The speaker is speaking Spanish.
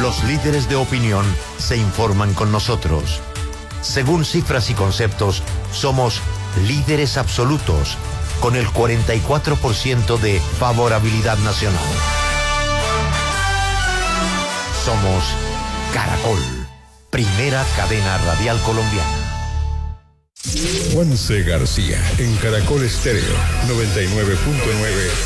Los líderes de opinión se informan con nosotros. Según cifras y conceptos, somos líderes absolutos, con el 44% de favorabilidad nacional. Somos Caracol, primera cadena radial colombiana. Juan C. García, en Caracol Estéreo, 99.9